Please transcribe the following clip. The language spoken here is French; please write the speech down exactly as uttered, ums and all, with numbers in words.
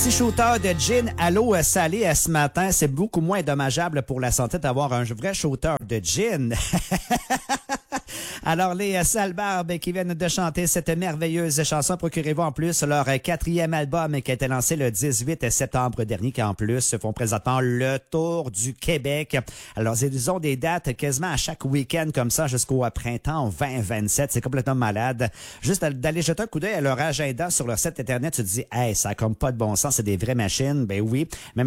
Petit shooter de gin à l'eau salée à ce matin, c'est beaucoup moins dommageable pour la santé d'avoir un vrai shooter de gin. Alors, les Salbarbes qui viennent de chanter cette merveilleuse chanson, procurez-vous en plus leur quatrième album qui a été lancé le dix-huit septembre dernier, qui en plus font présentement le tour du Québec. Alors, ils ont des dates quasiment à chaque week-end comme ça jusqu'au printemps vingt vingt-sept. C'est complètement malade. Juste d'aller jeter un coup d'œil à leur agenda sur leur site internet, tu te dis, hey, ça a comme pas de bon sens, c'est des vraies machines. Ben oui, même